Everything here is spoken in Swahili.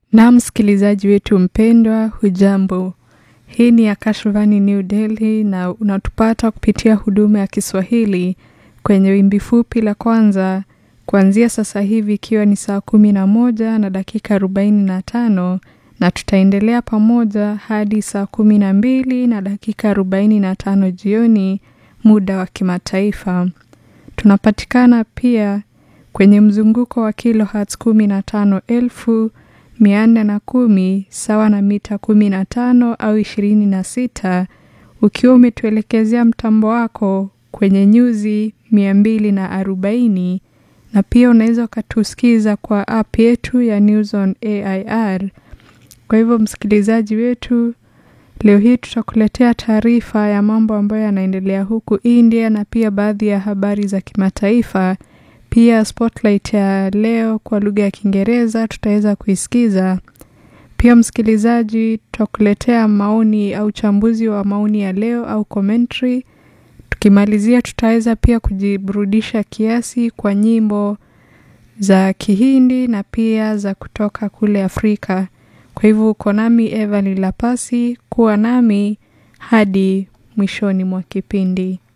Na msikilizaji wetu mpendwa, hujambo. Hii ni Akashvani New Delhi na unatupata kupitia huduma ya Kiswahili kwenye wimbi fupi la kwanza kuanzia sasa hivi ikiwa ni saa 11 na dakika 45 na tutaendelea pamoja hadi saa 12 na dakika 45 jioni muda wa kimataifa. Tunapatikana pia kwenye mzunguko wa kilohertz 15,410 sawa na mita 15 au 26 ukiwa umetuelekezea mtambo wako kwenye nyuzi 240 na pia unaweza ukatusikiza kwa app yetu ya News on AIR. Kwa hivyo msikilizaji wetu, leo hii tutakuletea taarifa ya mambo ambayo yanaendelea huku India na pia baadhi ya habari za kimataifa. Pia spotlight ya leo kwa lugha ya Kiingereza tutaweza kuisikiza. Pia msikilizaji, tutakuletea maoni au uchambuzi wa maoni ya leo au commentary. Tukimalizia tutaweza pia kujiburudisha kiasi kwa nyimbo za Kihindi na pia za kutoka kule Afrika. Kwa hivyo uko nami Eva Lilapasi, kuwa nami hadi mwishoni mwa kipindi.